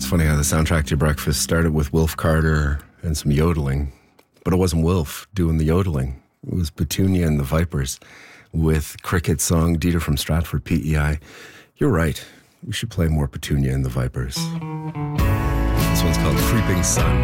It's funny how the soundtrack to your breakfast started with Wilf Carter and some yodeling, but it wasn't Wilf doing the yodeling. It was Petunia and the Vipers with Cricket song Dieter from Stratford, PEI. You're right. We should play more Petunia and the Vipers. This one's called Creeping Sun.